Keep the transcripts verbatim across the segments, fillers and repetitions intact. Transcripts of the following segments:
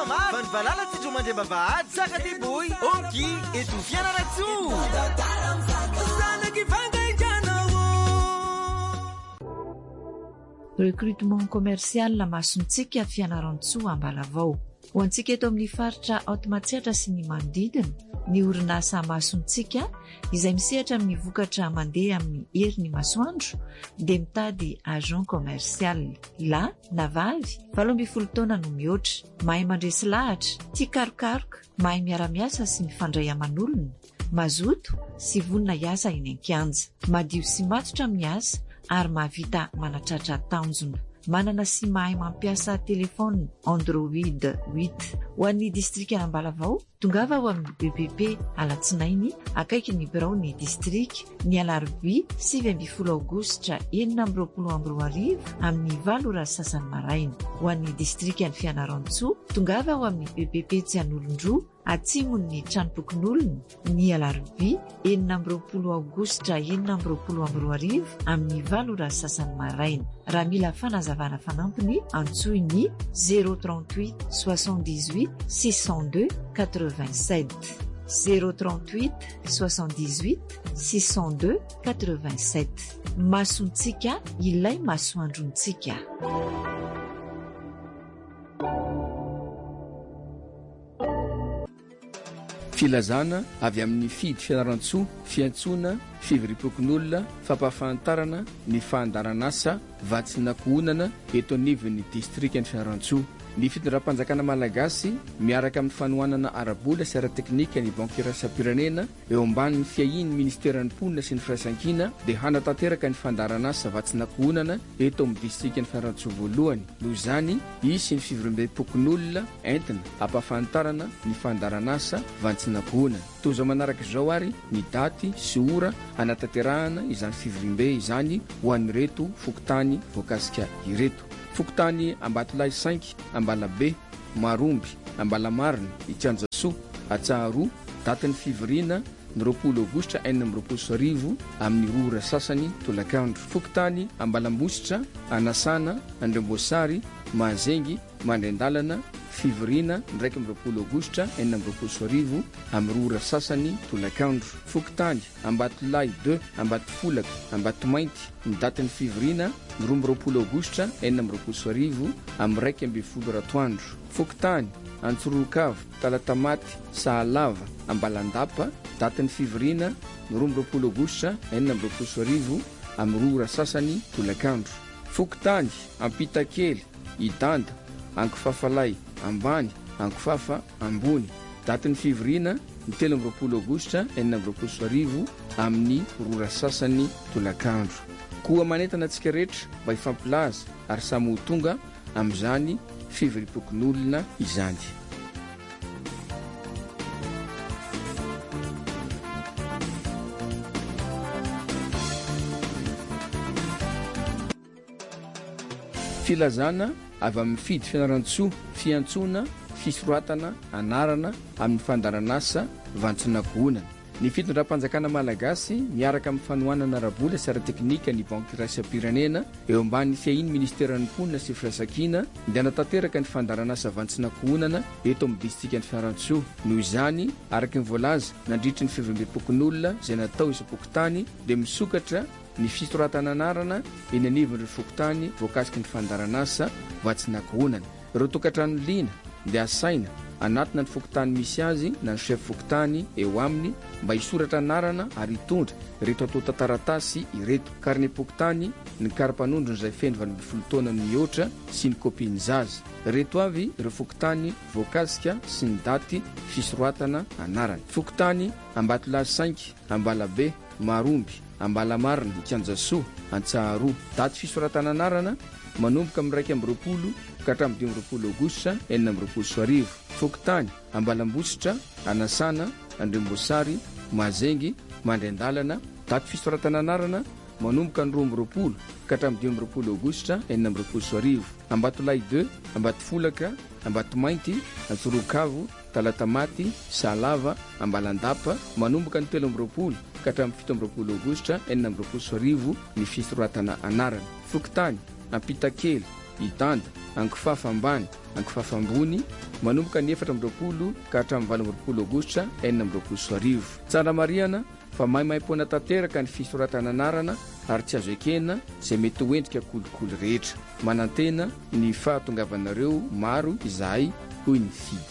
mama vanvalala tidro mandre bavahady saka deboy onky eto fianaratso recrutement commercial masontsika fianaran-tsoa ambalavao ho antsika eto amin'ny faritra Aotamatsetra sy ny manodidina ny orinasa masontsika izay misehatra amin'ny vokatra mandeha amin'ny herin'ny masoandro dia mitady agent commercial la na vavy valo ambin'ny folo taona no mihoatra mahay mandresy lahatra tia karokaroka mahay miara-miasa sy mifandray aman'olona mazoto sy vonona hiasa eny an-kianja madio sy matotra amin'ny asa ary mahavita manatratra tanjona manana sy mahay mampiasa telefona Android eight ho an'ny distrika Ambalavao tongava ho amin'ny B B P Alatsinainy akaiky ny birao ny distrika ny alarobia sivy ambin'ny folo aogositra enina amby roapolo amby roa arivo amin'ny valo ora sasany maraina ho an'ny distrika ny Fianarantsoa tongava ho amin'ny B B P Tsian'olondroa atsimony tranobokin'olona ny alarobia enina amby roapolo aogositra enina amby roapolo amby roa arivo amin'ny valo ora sasany maraina raha mila fanazavana fanampiny antsoiny zéro trente-huit soixante-dix-huit six cent deux quatre-vingt-sept zéro trente-huit soixante-dix-huit six cent deux quatre-vingt-sept masontsika ilay masoandrontsika. filazana avy amin'ny fidy fianarantsoa fiantsoana fivoripokin'olona fampahafantarana ny fahandaranasa vatsinankohonana eto anivon'ny distrika ny fianarantsoa ny fitondram-panjakana malagasy miaraka amin'ny fanohanana arabola sy ara-teknika ny banque irasapirenena eo ambanin'ny fiahiny ministeran'ny mponina sy ny firaisankina dia hanatanteraka ny fandaranasa vatsinankohonana eto amin'ny distrika ny fianarantsoa voalohany noho izany izy sy ny fivoriam-pokin'olona entina hampahafantarana ny fandaranasa vatsinankohonana toy izao manaraka izao ary ny daty sy ora hanatanterahana izany fivorimbe izany ho an'ireto fokotany voakasika ireto fokotany Ambatolahy cinq Ambalabe Maromby Ambalamarina Itsanjasoa Atsaharoa datin'ny fivoriana ny roapolo aogositra enina amby roapolo sy arivo amin'ny roa ora sasany tolakandro fokotany Ambalambositra Anasana Andremboasary Mahazengy Mandrendalana fivoriana ndraiky amby roapolo aogositra enina amby roapolo sy arivo amin'ny roa ora sasany tolakandro fokotany Ambatolahy deux Ambatofolaka Ambatomainty ny datin'ny fivoriana ny roa amby roapolo aogositra enina amby roapolo sy arivo amin'ny raiky amby folo ora atoandro fokotany Antsorokavo Talatamaty Sahalava Ambalandapa datin'ny fivoriana ny roa amby roapolo aogositra enina amby roapolo sy arivo amin'ny roa ora sasany tolakandro fokotany Ampitakely Idanda Ankofafalay Ambany Ankofafa Ambony datin'ny fivoriana ny telo amby roapolo aogositra enina amby roapolo sy arivo amin'ny roa ora sasany tolakandro koa manentana antsika rehetra mba hifampilaza ary samy ho tonga amin'izany fivoriam-pokin'olona izany. filazana avy amin'ny fidy fianarantsoa fiantsoana fisoratana anarana amin'ny fandaranasa vatsinankohonana ny fitondram-panjakana malagasy miaraka amin'ny fanohanana arabola sy ara-teknika ny banque irasapirenena eo ambanin'ny fiahiny ministeran'ny mponina sy firaisankina dia hanatanteraka ny fandaranasa vatsinankohonana eto amin'ny distrika ny Fianarantsoa noho izany araka ny voalaza nandritra ny fivoriam-pokin'olona izay natao isa-pokotany dia misokatra ny fisoratana anarana eny anivon'ireo fokotany voakasika ny fandaranasa vatsinankohonana ireo tokantrano lina dia asaina anatina ny fokotany misy azy na ny chef fokotany eo aminy mba hisoratra anarana ary hitondra reto atao tantaratasy ireto kary ny pokotany ny karapanondro izay feno valo ambin'ny folo taona ny mihoatra sy ny kopiny zaza reto avy ireo fokotany voakasika sy ny daty fisoratana anarana fokotany Ambatolahy cinq Ambalabe Maromby Ambalamarina Itsanjasoa Antsaharoa daty fisoratana anarana manomboka amin'ny raika amby roapolo ka hatramin'ny dimy amby roapolo aogositra enina amby roapolo sy arivo fokotany Ambalambositra Anasana Andremboasary Mahazengy Mandrendalana daty fisoratana anarana manomboka ny roa amby roapolo ka hatramin'ny dimy amby roapolo aogositra enina amby roapolo sy arivo Ambatolahy deux Ambatofolaka Ambatomainty Antsorokavo Talatamaty Sahalava Ambalandapa manomboka ny telo amby roapolo ka hatramin'ny fito amby roapolo aogositra enina amby roapolo sy arivo ny fisoratana anarana fokotany Ampitakely itanda ankifafa ambany ankifafa ambony manomboka ny efatra ambiroapolo ka hatramin'ny valo ambiroapolo aogositra enina ambiroapolo sy arivo. Tsara mariana fa mahimaim-poana tanteraka ny fisoratana anarana ary tsy azo ekena izay mety hoendrika kolikoly rehetra. Manantena ny fahatongavanareo maro izahay hoy ny fida.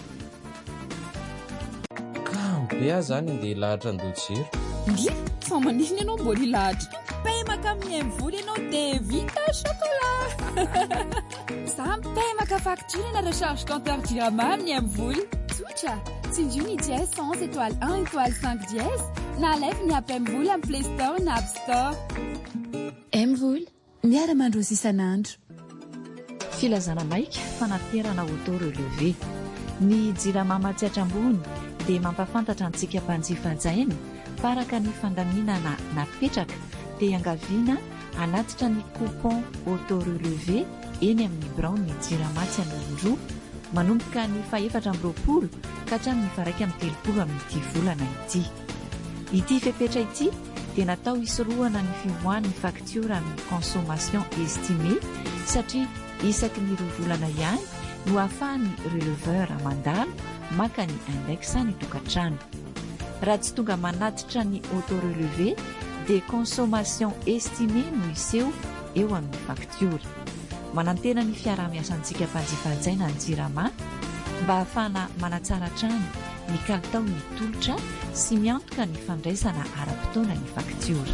Be aho zany andeha lahatra andojero. Ngia fa maniny ianao mbola hilahatra pemaka amin'ny mivoly ianao dia vita chocolat. Za mipemaka facture na recharge compteur Jirama amin'ny mivoly. Tsotra tsinjony dièse cent étoile un étoile cinq dièse na live ny app mivoly amin'ny Play Store na App Store. Mivoly miara-mandrozy isan'andro. Filazana maika fanaterana auto relevé. Ny Jirama matsiatra ambony dia mampafantatra antsika mpanjifa hajaina faraka ny fandaminana napetraka dia angaviana anatitra ny coupon auto relevé eny amin'ny brown ny Jirama tsy anondro manomboka ny faefatra ambiroapolo ka hatramin'ny faraika amin'ny telopolo amin'ity volana ity. Ity fepetra ity dia natao hisorohana ny fivoahan'ny facture amin'ny consommation estimée satria isaky ny roa volana ihany no ahafahan'ny releveur mandalo maka ny index ny tokantrano. Raha tsy tonga manatitra ny auto relevé dia consommation estimée no iseho eo amin'ny facture. Manantena ny fiarah-miasantsika mpanjifa hajaina ny Jirama mba ahafahana manatsara trano ny kalitao ny tolotra sy miantoka ny fandraisana ara-potoana ny facture.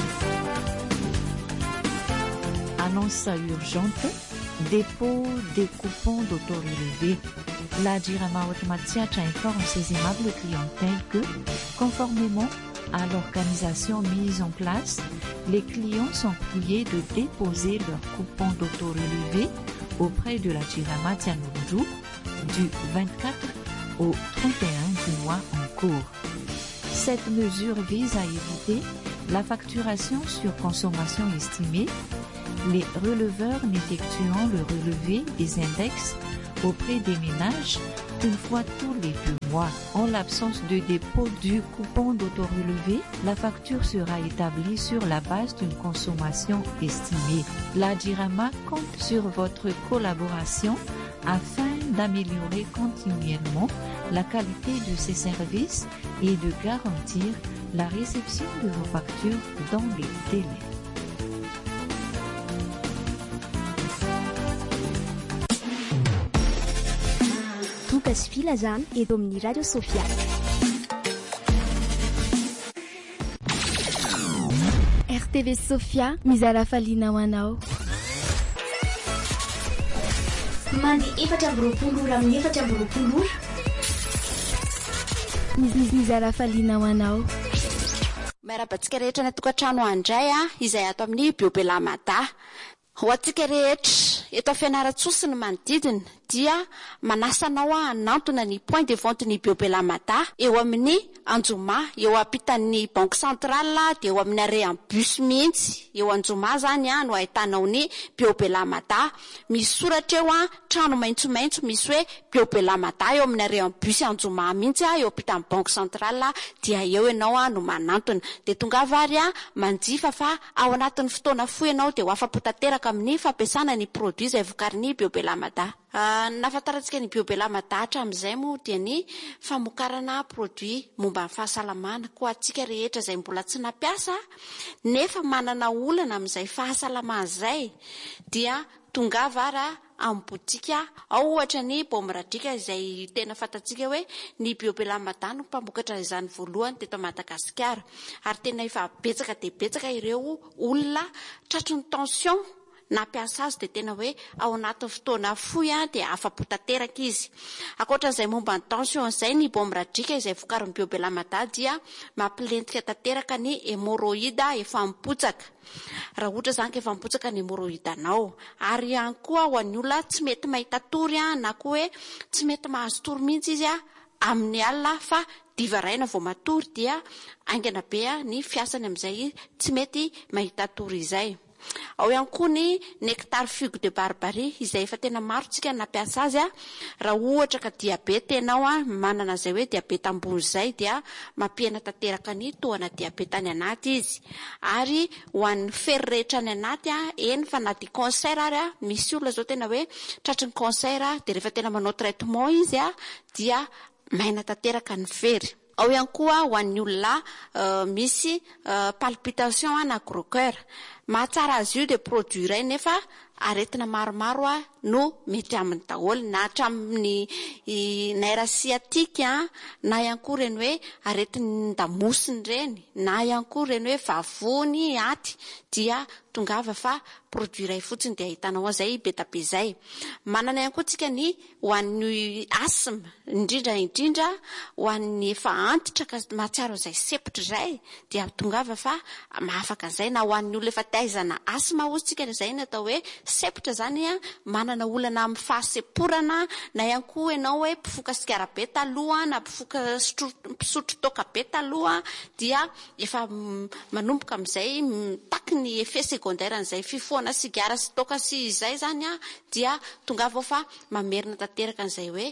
Annonce urgente, dépôt des coupons d'auto-relevé. La Jirama Automatiach informe ses aimables clientèles que, conformément à l'organisation mise en place, les clients sont priés de déposer leurs coupons d'auto-relevé auprès de la Jirama Tianouroudou du vingt-quatre au trente et un du mois en cours. Cette mesure vise à éviter la facturation sur consommation estimée, les releveurs n'effectuant le relevé des index auprès des ménages une fois tous les deux mois. En l'absence de dépôt du coupon d'auto-relevé, la facture sera établie sur la base d'une consommation estimée. La Jirama compte sur votre collaboration afin d'améliorer continuellement la qualité de ses services et de garantir la réception de vos factures dans les délais. Filazana eto amin'ny Radio Sofia. R T V Sofia mizara faliana ho anao. Mandi efatra amby roapolo ora amin'ny efatra amby roapolo ora. Mizara faliana ho anao. Miarabantsika rehetra ny tokantrano andray a izay ato amin'ny Biobelamada. Ho antsika rehetra eto Fianarantsoa ny manodidina dia manasanao a hanantona ny point de vente ny Biobelamada eo amin'ny Anjoma eo ampitan'ny Banque Centrale dia eo amin'ny arrêt en bus mihitsy eo Anjoma zany a no ahitanao ny Biobelamada. Misy soratra eo a trano maitsomaitso misy hoe Biobelamada eo amin'ny arrêt en bus Anjoma mihitsy a eo ampitan'ny Banque Centrale dia eo ianao a no manantona dia tonga vary a manjifa fa ao anatin'ny fotoana fohy ianao dia ho afapo tanteraka amin'ny fampiasana ny produit izay vokarin'ny Biobelamada. Uh, nafantarantsika ny Biobelamada hatramin'izay moa dia ny famokarana produit momba ny fahasalamana ko antsika rehetra izay mbola tsy nampiasa nefa manana olana amin'izay fahasalamana izay dia tonga vara amin'ny botika ao ohatra ny Bomradrika izay tena fantatsika hoe ny Biobelamada no mpamokatra izany voalohany teto Madagasikara ary tena efa betsaka dia betsaka ireo olona tratry ny tension nampiasa azy dia tena hoe ao anatin'ny fotoana fohy dia afapo tanteraka izy. Ankoatran'izay momba ny tension izay ny Bomradrika izay vokarin'ny Biobelamada dia mampilentika tanteraka ny hémorroïde efa mipotsaka. Raha ohatra zany ka efa mipotsaka ny hémorroïde anao ary ihany koa ho an'ny olona tsy mety mahita tory na koa hoe tsy mety mahazo tory mihitsy izy amin'ny alina fa divaraina vao matory dia aingana be ny fiasany amin'izay tsy mety mahita tory izay. ao ihany koa ny nectar figue de barbarie izay efa tena maro tsika nampiasa azy a raha ohatra ka diabeta ianao a manana zay hoe diabeta ambony zay dia mampihena tanteraka ny toana diabeta any anaty izy ary ho an'ny fery rehetra any anaty a eny fa na di cancer ary a misy olona zao tena hoe tratry ny cancer de rehefa tena manao traitement izy a dia maina tanteraka ny fery. Ao ihany koa ho an'ny olona uh, misy uh, palpitation na gros cœur mahatsara azy io de produit iray nefa aretina maromaro a no mety amin'ny daholo na hatramin'ny nerf sciatique a na ihany koa reny hoe aretin'ny damosiny reny na ihany koa reny hoe vavony aty dia tongava fa produit iray fotsiny dia ahitanao an'izay be tabe zay. Manana ihany koa tsika ny ho an'ny asthme indrindra indrindra ho an'ny efa antitra ka mahatsiaro izay sepitra izay dia tongava fa mahafaka an'izay na ho an'ny olona efa taizana asthme ozy tsika izay ny atao hoe sepitra zany a manana olana amin'ny fahaseporana na ihany koa ianao hoe mpifoka sikarabe taloha na mpifoka mpisotro toaka be taloha dia efa manomboka amin'izay taky ny effet secondaire an'izay fifohana sigara sy toaka sy izay zany a dia tongava fa mamerina tanteraka an'izay hoe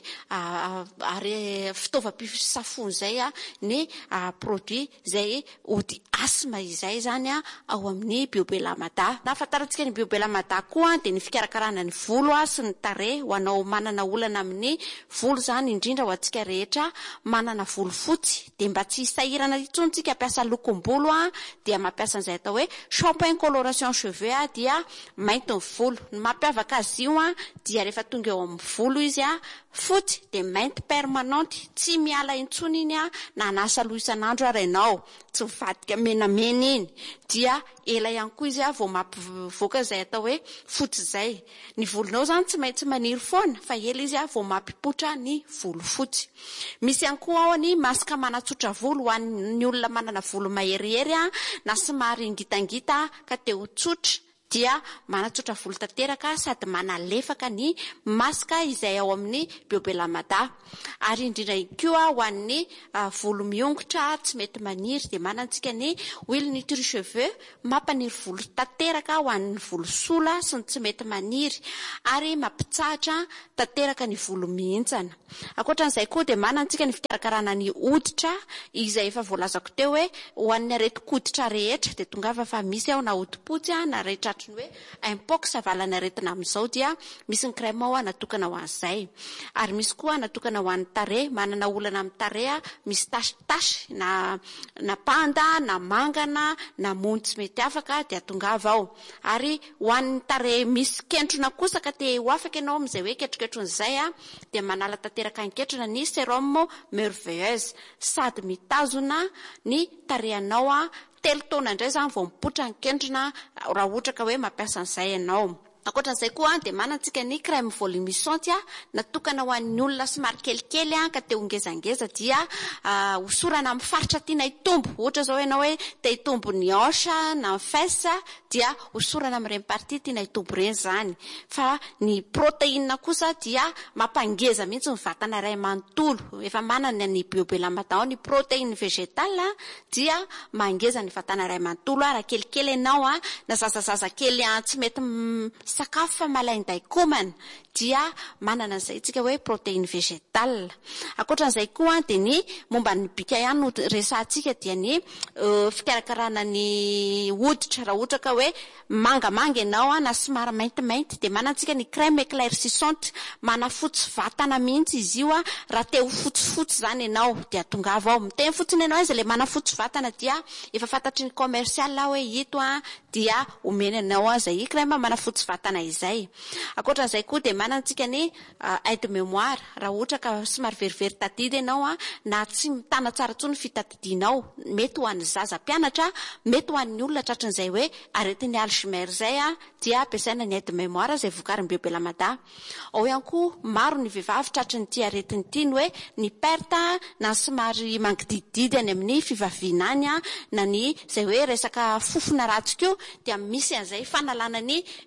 ary fitaovam-pisafony zay a ny produit zay ody asthme izay zany a ao amin'ny biobelamada. Na fatarantsika ny biobelamada koa de ny fikarakarana ny volo a sy ny tarehy ho anao manana olana amin'ny volo zany indrindra ho antsika rehetra manana volo fotsy de mba tsy hisahirana intsony tsika ampiasa lokom-bolo a dia mampiasa an'izay atao hoe shampoing coloration cheveux a dia mainty ny volo. Ny mampiavaka azy io a dia rehefa tonga eo amin'ny volo izy a fotsy de mainty permanente tsy miala intsony iny a na anasa loha isan'andro ary ianao tsy mivadika menamena iny dia ela ihany koa izy a vao mampivoaka izay atao hoe fotsy zay. Ny volonao zany tsy maintsy maniry foana fa ela izy a vao mampipotra ny volo fotsy. Misy ihany koa ao ny masaka manatsotra volo ho an'ny olona manana volo maherihery a na somary ngitangita ka te ho tsotra dia manatsotra volo tanteraka sady manalefaka ny masaka izay ao amin'ny biobelamada. Ary indrindra koa ho an'ny uh, volo miongotra tsy mety maniry de manantsika ny huile nutri cheveux mampaniry volo tanteraka ho an'ny volo sola sy ny tsy mety maniry ary mampitsahatra tanteraka ny volo mihintsana. Ankoatran'izay koa de manantsika ny fikarakarana ny hoditra izay efa voalazako teo hoe ho an'ny areti-koditra rehetra de tongava fa misy ao na hodipotsy na rehetra ny hoe impox avalana aretina amin'izao dia misy ny crème ao natokana ho an'izay. Ary misy koa natokana ho an'ny tarehy manana olana amin'ny tarehy misy tasy na na panda na mangana na mony tsy mety afaka dia tongava ao. Ary ho an'ny tarehy misy kentrona kosa ka te ho afaka ianao amin'izay hoe ketroketronyizay a dia manala tanteraka ny ketrona ny sérum merveilleuse sady mitazona ny tarehinao a telo taona indray zany vao mipotra ny kentrona raha ohatra ka hoe mampiasa an'izay ianao. Ankoatran'izay koa de manantsika ny crème volumisante natokana ho an'ny olona somary kelikely a ka te ho ngezangeza dia uh, hosorana amin'ny faritra tiana hitombo. Ohatra zao ianao hoe te hitombo ny hanche na ny fesse dia hosorana amin'ireny partie tiana hitombo ireny zany. Fa ny protéine kosa dia mampangeza mihitsy ny vatana iray manontolo. Efa manana ny biobelamada ny protéine végétale dia mangeza ny vatana iray manontolo raha kelikely ianao a na zazazaza kely tsy mety sakafo fa malainday komana dia manana an'izay tsika hoe protéine végétale. Ankoatran'izay koa de ny momba ny bika ihany no resahantsika dia ny uh, fikarakarana ny hoditra raha ohatra ka hoe mangamanga ianao na somary maintimainty de manantsika ny crème éclaircissante manafotsy vatana mihitsy izy io a raha te ho fotsifotsy zany ianao dia tongava ao miteny fotsiny ianao izy le manafotsy vatana dia efa fantatry ny commercial hoe ito a dia omena ianao izay crème manafotsy vatana izay. Ankoatran'izay koa de manantsika ny uh, aide mémoire raha ohatra ka somary verivery tadidy ianao a na tsy mitana tsara tsony fitadidinao mety ho an'ny zaza mpianatra mety ho an'ny olona tratran'izay hoe aretin'ny Alzheimer zay a dia ampiasaina ny aide mémoire zay vokarin'ny biobelamada. Ao ihany koa maro ny vehivavy tratry ny ty aretiny ty ny hoe ny perte na somary mangidididy any amin'ny fivaviana any na ny zay hoe resaka fofona ratsy koa dia misy an'izay fanalana ny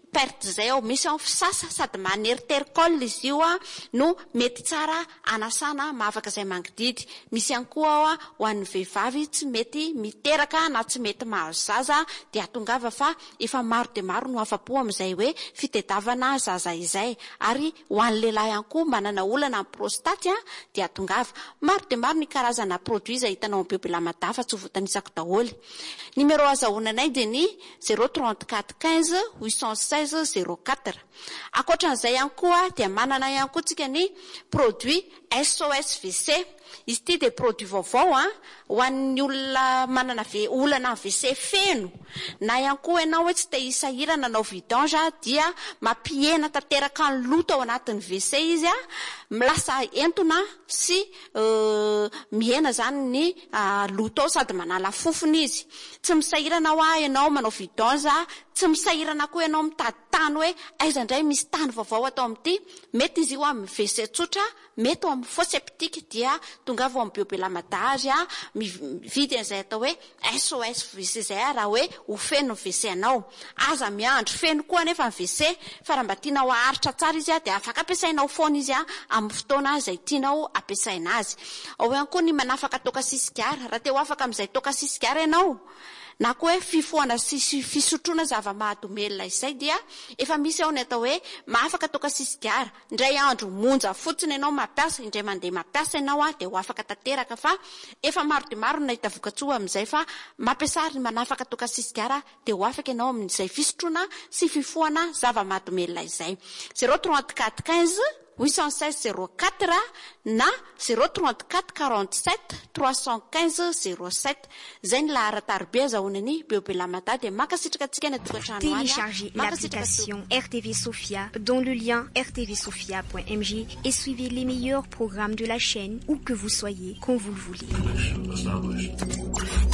perte zay ao, misy ao fisasa sady maneritericole izy io a no mety tsara anasana mahavaka izay mangididy. Misy ihany koa ao a ho an'ny vehivavy tsy mety miteraka na tsy mety mahazo zaza dia tongava fa efa maro de maro no afapo amin'izay hoe fitediavana zaza izay. Ary ho an'ny lehilahy ihany koa manana olana amin'ny prostate a dia tongava maro de maro ny karazana produit izay hitanao amin'ny biobilamada fa tsy ho voatanisako daholo. Numéro azahoananay dia ny zéro trente-quatre quinze huit cent seize zéro quatre. Akoatran'izay ihany koa dia manana ihany koa tsika ny produit S O S V C. Izy ity dia produit vaovao a ho an'ny olona manana olana V C feno na ihany koa ianao hoe tsy te hisahirana nanao vidange dia mampihena tanteraka ny loto ao anatin'ny V C izy a milasa entona sy mihena zany ny loto sady manala fofony izy. Tsy misahirana ho ianao manao vidange, tsy misahirana koa ianao mitady tany hoe aiza indray misy tany vaovao atao amin'ity. Mety izy io amin'ny V C tsotra, mety ao amin'ny fosse septique dia tongava ao amin'ny biobilamada azy a mividy an'izay atao hoe S O S V C zay raha hoe ho feno V C anao. Aza miandro feno koa nefa ny V C fa raha mba tianao aharitra tsara izy a dia afaka ampiasainao foana izy a amin'ny fotoana izay tianao ampiasaina azy. Ao ihany koa ny manafaka toka sisigara. Raha te ho afaka amin'izay toka sisigara ianao na koa hoe fifoana sy fisotroana zava-mahadomelina izay dia efa misy ao ny atao hoe mahafaka toka sisigara. Indray andro monja fotsiny ianao mampiasa, indray mandeha mampiasa ianao a dia ho afaka tanteraka fa efa maro de maro nahita vokatsoa amin'izay fa mampiasa ny manafaka toka sisigara dia ho afaka ianao amin'izay fisotroana sy fifoana zava-mahadomelina izay. zéro trente-quatre quinze huit cent seize zéro quatre na zéro trente-quatre quarante-sept trois cent quinze zéro sept. Zay ny laharatarbe azahoanany biobilamada dia makasitraka antsika ny tokantrano. Téléchargez l'application R T V Sophia dont le lien r t v sophia point m j et suivez les meilleurs programmes de la chaîne où que vous soyez quand vous le voulez.